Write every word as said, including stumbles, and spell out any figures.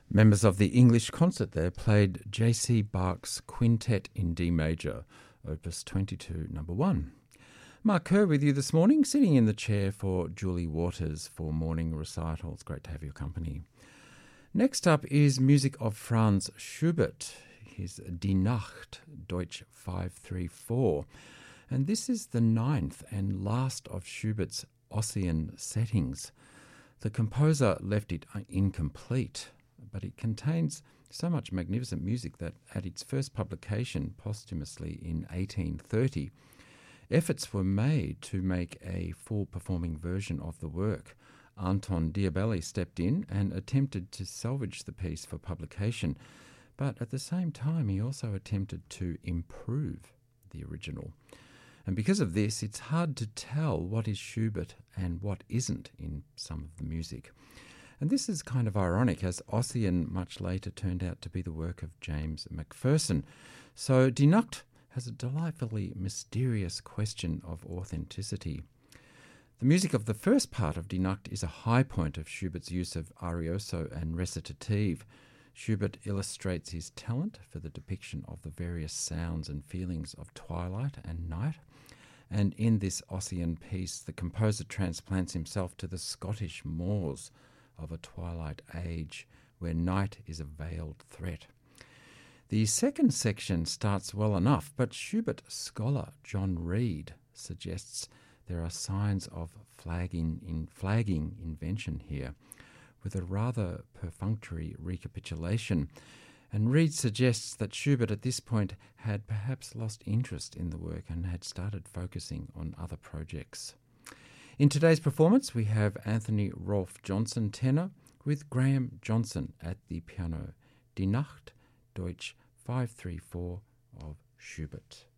Members of the English concert there played J C Bach's Quintet in D major, opus twenty-two, number one. Mark Kerr with you this morning, sitting in the chair for Julie Waters for morning recitals. Great to have your company. Next up is music of Franz Schubert, his Die Nacht, Deutsch five three four. And this is the ninth and last of Schubert's Ossian settings. The composer left it incomplete, but it contains so much magnificent music that at its first publication posthumously in eighteen thirty, efforts were made to make a full performing version of the work. Anton Diabelli stepped in and attempted to salvage the piece for publication, but at the same time he also attempted to improve the original. And because of this, it's hard to tell what is Schubert and what isn't in some of the music. And this is kind of ironic, as Ossian much later turned out to be the work of James Macpherson. So Die Nacht has a delightfully mysterious question of authenticity. The music of the first part of Die Nacht is a high point of Schubert's use of arioso and recitative. Schubert illustrates his talent for the depiction of the various sounds and feelings of twilight and night. And in this Ossian piece, the composer transplants himself to the Scottish moors of a twilight age where night is a veiled threat. The second section starts well enough, but Schubert scholar John Reed suggests there are signs of flagging, in flagging invention here, with a rather perfunctory recapitulation. And Reed suggests that Schubert at this point had perhaps lost interest in the work and had started focusing on other projects. In today's performance, we have Anthony Rolfe Johnson tenor with Graham Johnson at the piano. Die Nacht, Deutsch five three four of Schubert.